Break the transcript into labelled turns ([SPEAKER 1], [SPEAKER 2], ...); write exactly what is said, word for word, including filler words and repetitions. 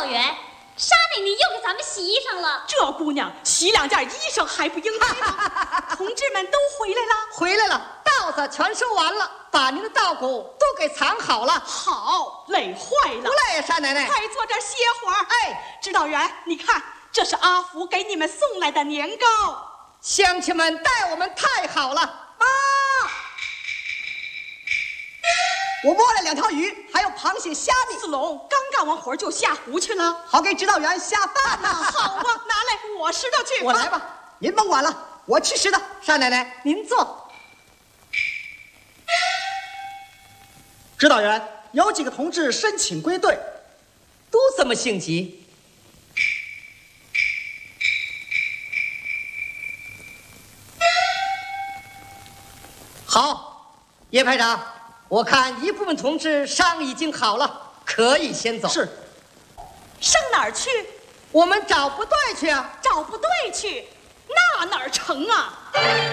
[SPEAKER 1] 员，啥呢？你又给咱们洗衣裳了？
[SPEAKER 2] 这姑娘洗两件衣裳还不应该吗？同志们都回来了，
[SPEAKER 3] 回来了，稻子全收完了，把您的稻谷都给藏好了。
[SPEAKER 2] 好，累坏了。
[SPEAKER 3] 不累呀，单奶奶。
[SPEAKER 2] 快坐这儿歇会儿。
[SPEAKER 3] 哎，
[SPEAKER 2] 指导员，你看，这是阿福给你们送来的年糕。
[SPEAKER 3] 乡亲们待我们太好了。
[SPEAKER 4] 妈，我摸了两条鱼，还有螃蟹、虾米。
[SPEAKER 2] 四龙刚干完活就下湖去了，
[SPEAKER 4] 好给指导员下饭呢。
[SPEAKER 2] 好啊，拿来，我拾掇去。
[SPEAKER 4] 我来吧，您甭管了，我去拾掇。
[SPEAKER 3] 单奶奶，您坐。
[SPEAKER 4] 指导员，有几个同志申请归队，
[SPEAKER 3] 都这么性急。好，叶排长，我看一部分同志伤已经好了，可以先走。
[SPEAKER 4] 是。
[SPEAKER 2] 上哪儿去？
[SPEAKER 3] 我们找部队去啊。
[SPEAKER 2] 找部队去，那哪儿成啊？